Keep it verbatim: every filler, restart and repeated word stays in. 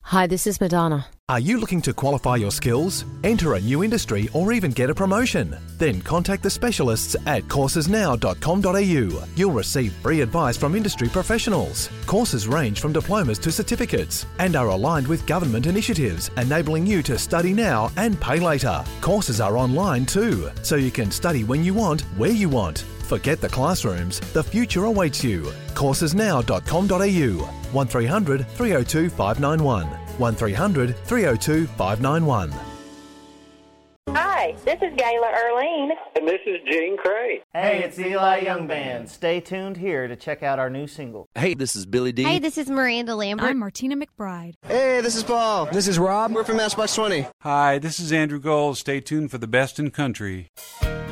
Hi, this is Madonna. Are you looking to qualify your skills, enter a new industry, or even get a promotion? Then contact the specialists at courses now dot com dot a u. You'll receive free advice from industry professionals. Courses range from diplomas to certificates and are aligned with government initiatives, enabling you to study now and pay later. Courses are online too, so you can study when you want, where you want. Forget the classrooms. The future awaits you. courses now dot com dot a u. one three hundred, three oh two, five nine one. one three hundred, three oh two, five nine one. Hi, this is Gayla Erlene. And this is Gene Cray. Hey, it's Eli Young Band. Stay tuned here to check out our new single. Hey, this is Billy D. Hey, this is Miranda Lambert. I'm Martina McBride. Hey, this is Paul. This is Rob. We're from Matchbox twenty. Hi, this is Andrew Gold. Stay tuned for the best in country.